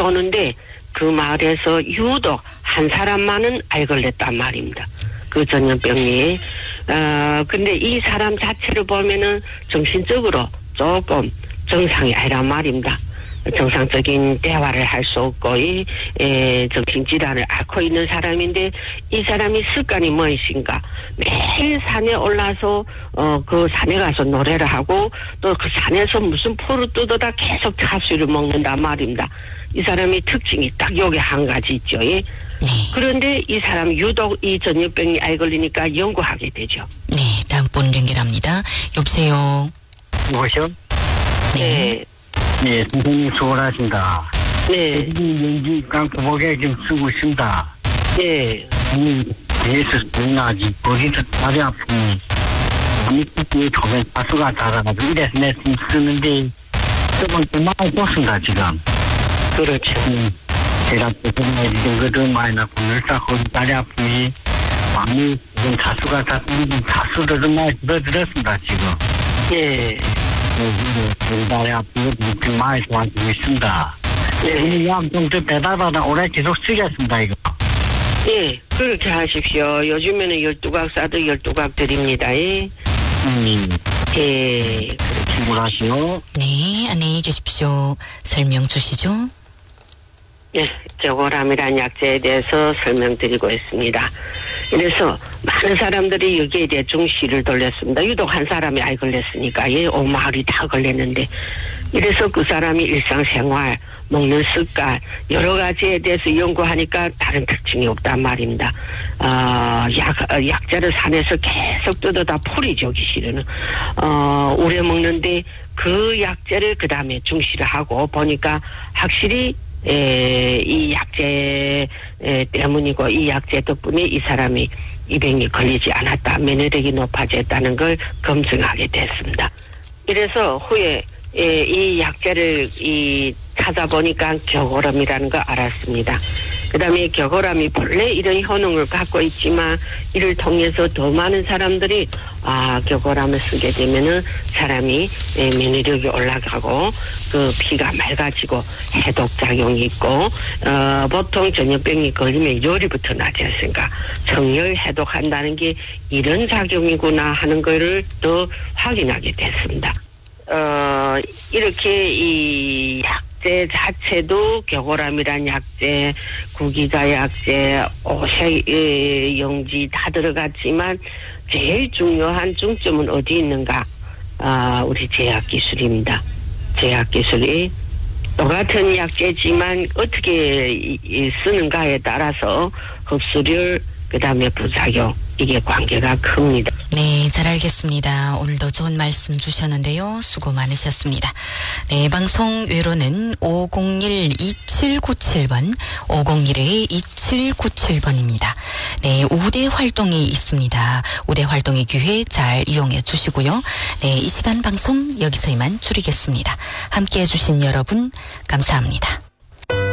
도는데 그 마을에서 유독 한 사람만은 알 걸렸단 말입니다. 그 전염병이. 근데 이 사람 자체를 보면은 정신적으로 조금 정상이 아니란 말입니다. 정상적인 대화를 할 수 없고 정신질환을 앓고 있는 사람인데 이 사람이 습관이 무엇인가 매일 산에 올라서 그 산에 가서 노래를 하고 또 그 산에서 무슨 포를 뜯어다 계속 차수를 먹는단 말입니다. 이 사람이 특징이 딱 여기 한 가지 있죠. 예? 네. 그런데 이 사람 유독 이 전염병이 알 걸리니까 연구하게 되죠. 네, 다음 분 연결합니다. 여보세요. 여보세요? 네. 네, 선생님 수고하십니다. 네. 연기관 구복에 지금 쓰고 있습니다. 네. 그래서 아직 거기서 다리 아프니 밑에 조금 가수가 닿아가지고 이래서 내 쓰는데 조금 많이 떴습니다 지금. 그렇죠. 제가 조금 그래도 많이 났고 늘상 거기 다리 아프니 많이 지금 가수가 닿으니 가수를 좀 많이 들었습니다 지금. 예. 다리 아프니 많이 좋아지고 있습니다. 네. 약좀 배달받아 오래 계속 쓰겠습니다 이거. 예, 그렇게 하십시오. 요즘에는 12각 싸도 12각 드립니다. 예. 예, 수고하시오. 네, 안녕히 계십시오. 설명 주시죠. 예, 겨고람이라는 약재에 대해서 설명드리고 있습니다. 그래서 많은 사람들이 여기에 대해 중시를 돌렸습니다. 유독 한 사람이 알 걸렸으니까, 예, 온 마을이 다 걸렸는데. 이래서 그 사람이 일상생활, 먹는 습관, 여러 가지에 대해서 연구하니까 다른 특징이 없단 말입니다. 약재를 산에서 계속 뜯어다 포리죠, 기실은. 오래 먹는데 그 약재를 그 다음에 중시를 하고 보니까 확실히 이 약재 때문이고 이 약재 덕분에 이 사람이 입병이 걸리지 않았다. 면역력이 높아졌다는 걸 검증하게 됐습니다. 그래서 후에 이 약재를 찾아보니까 겨고람이라는 걸 알았습니다. 그 다음에 겨고람이 본래 이런 효능을 갖고 있지만 이를 통해서 더 많은 사람들이 겨고람을 쓰게 되면은 사람이 면역력이 올라가고 그 피가 맑아지고 해독작용이 있고 보통 전염병이 걸리면 열이부터 나지 않습니까? 정열 해독한다는 게 이런 작용이구나 하는 거를 더 확인하게 됐습니다. 이렇게 이 약재 자체도 겨고람이란 약재, 구기자 약재, 오색용지 다 들어갔지만 제일 중요한 중점은 어디 있는가? 우리 제약기술입니다. 제약기술이 똑같은 약재지만 어떻게 쓰는가에 따라서 흡수율, 그 다음에 부작용, 이게 관계가 큽니다. 네, 잘 알겠습니다. 오늘도 좋은 말씀 주셨는데요. 수고 많으셨습니다. 네, 방송 외로는 501-2797번, 501-2797번입니다. 네, 우대 활동이 있습니다. 우대 활동의 기회 잘 이용해 주시고요. 네, 이 시간 방송 여기서 이만 줄이겠습니다. 함께 해주신 여러분, 감사합니다.